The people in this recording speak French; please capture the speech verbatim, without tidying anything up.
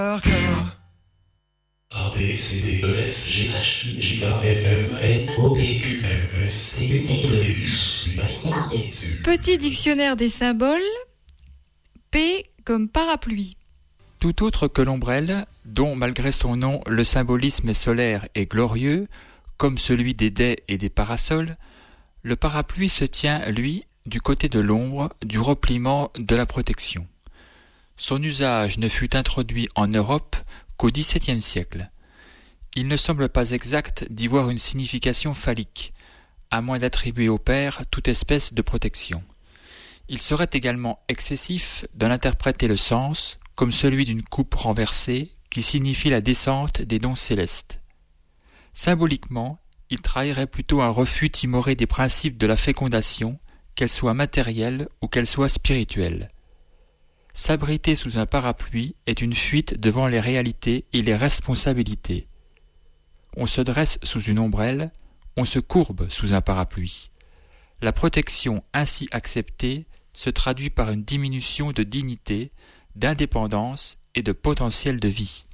A, B, C, D, E, F, G, H, I, J, K, L, M, N, O, P, Q, R, S, T, U, V, W, X. Petit dictionnaire des symboles. P comme parapluie. Tout autre que l'ombrelle, dont malgré son nom le symbolisme est solaire et glorieux, comme celui des dais et des parasols, le parapluie se tient, lui, du côté de l'ombre, du repliement, de la protection. Son usage ne fut introduit en Europe qu'au dix-septième siècle. Il ne semble pas exact d'y voir une signification phallique, à moins d'attribuer au père toute espèce de protection. Il serait également excessif d'en interpréter le sens comme celui d'une coupe renversée qui signifie la descente des dons célestes. Symboliquement, il trahirait plutôt un refus timoré des principes de la fécondation, qu'elle soit matérielle ou qu'elle soit spirituelle. S'abriter sous un parapluie est une fuite devant les réalités et les responsabilités. On se dresse sous une ombrelle, on se courbe sous un parapluie. La protection ainsi acceptée se traduit par une diminution de dignité, d'indépendance et de potentiel de vie.